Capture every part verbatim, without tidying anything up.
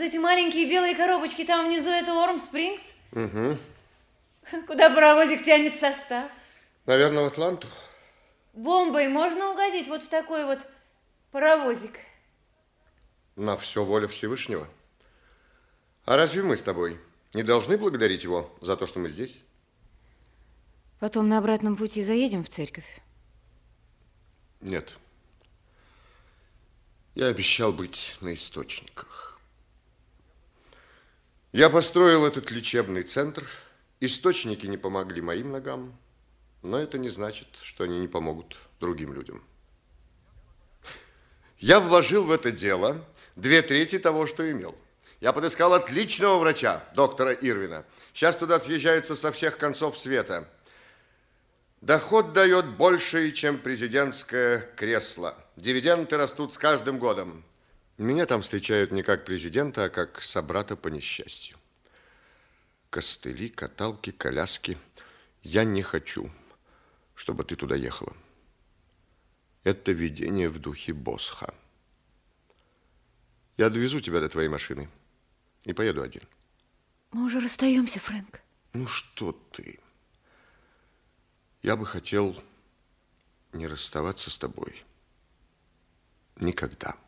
эти маленькие белые коробочки там внизу, это Уорм Спрингс? Угу. Куда паровозик тянет состав? Наверное, в Атланту. Бомбой можно угодить вот в такой вот паровозик? На все воля Всевышнего. А разве мы с тобой не должны благодарить его за то, что мы здесь? Потом на обратном пути заедем в церковь? Нет. Я обещал быть на источниках. Я построил этот лечебный центр. Источники не помогли моим ногам, но это не значит, что они не помогут другим людям. Я вложил в это дело две трети того, что имел. Я подыскал отличного врача, доктора Ирвина. Сейчас туда съезжаются со всех концов света. Доход дает больше, чем президентское кресло. Дивиденды растут с каждым годом. Меня там встречают не как президента, а как собрата по несчастью. Костыли, каталки, коляски. Я не хочу, чтобы ты туда ехала. Это видение в духе Босха. Я довезу тебя до твоей машины и поеду один. Мы уже расстаемся, Фрэнк. Ну что ты? Я бы хотел не расставаться с тобой никогда.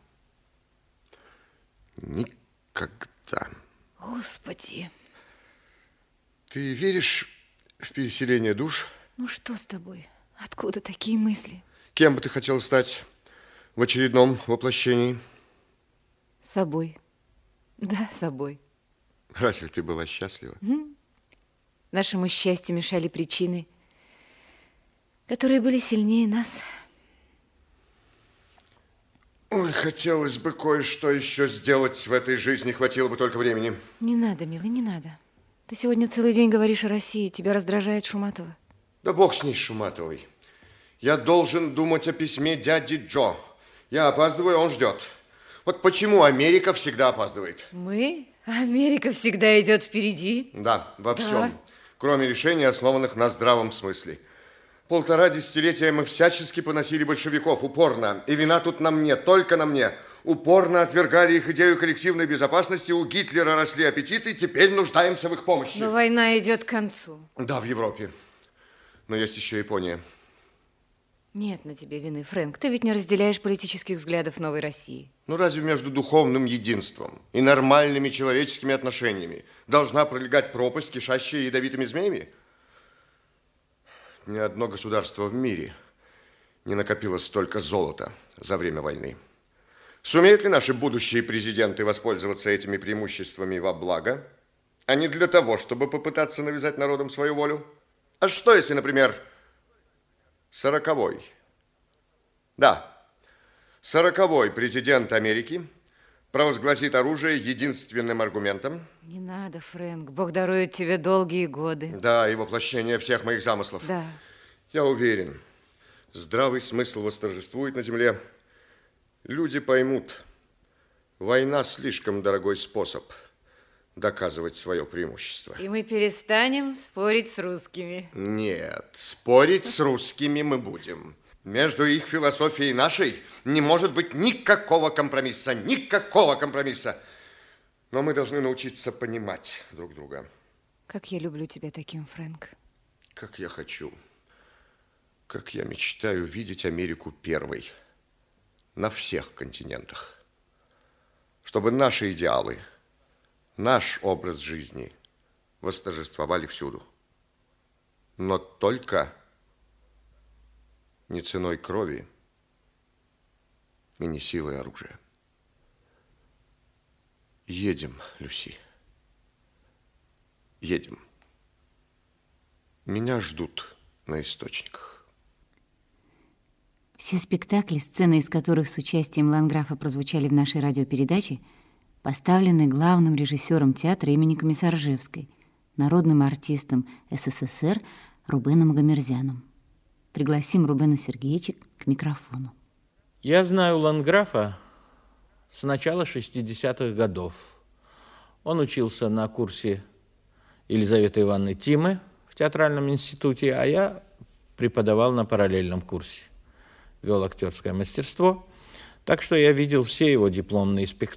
Никогда. Господи. Ты веришь в переселение душ? Ну что с тобой? Откуда такие мысли? Кем бы ты хотел стать в очередном воплощении? Собой. Да, собой. Разве ты была счастлива? М? Нашему счастью мешали причины, которые были сильнее нас. Ой, хотелось бы кое-что еще сделать в этой жизни, хватило бы только времени. Не надо, милый, не надо. Ты сегодня целый день говоришь о России, тебя раздражает Шуматова. Да бог с ней, Шуматовой. Я должен думать о письме дяди Джо. Я опаздываю, он ждет. Вот почему Америка всегда опаздывает? Мы? Америка всегда идет впереди. Да, во Да. всем. Кроме решений, основанных на здравом смысле. Полтора десятилетия мы всячески поносили большевиков, упорно. И вина тут на мне, только на мне. Упорно отвергали их идею коллективной безопасности. У Гитлера росли аппетиты, теперь нуждаемся в их помощи. Но война идет к концу. Да, в Европе. Но есть еще Япония. Нет на тебе вины, Фрэнк. Ты ведь не разделяешь политических взглядов новой России. Ну разве между духовным единством и нормальными человеческими отношениями должна пролегать пропасть, кишащая ядовитыми змеями? Ни одно государство в мире не накопило столько золота за время войны. Сумеют ли наши будущие президенты воспользоваться этими преимуществами во благо, а не для того, чтобы попытаться навязать народам свою волю? А что, если, например, сороковой, да, сороковой президент Америки провозгласит оружие единственным аргументом? Не надо, Фрэнк. Бог дарует тебе долгие годы. Да, и воплощение всех моих замыслов. Да. Я уверен, здравый смысл восторжествует на земле. Люди поймут, война слишком дорогой способ доказывать свое преимущество. И мы перестанем спорить с русскими. Нет, спорить с русскими мы будем. Между их философией и нашей не может быть никакого компромисса, никакого компромисса. Но мы должны научиться понимать друг друга. Как я люблю тебя таким, Фрэнк. Как я хочу, как я мечтаю видеть Америку первой на всех континентах. Чтобы наши идеалы, наш образ жизни восторжествовали всюду. Но только не ценой крови и не силой оружия. Едем, Люси. Едем. Меня ждут на источниках. Все спектакли, сцены из которых с участием Ландграфа прозвучали в нашей радиопередаче, поставлены главным режиссером театра имени Комиссаржевской, народным артистом СССР Рубеном Гамерзяном. Пригласим Рубена Сергеевича к микрофону. Я знаю Ландграфа с начала шестидесятых годов. Он учился на курсе Елизаветы Ивановны Тимы в театральном институте, а я преподавал на параллельном курсе. Вел актерское мастерство, так что я видел все его дипломные спектакли.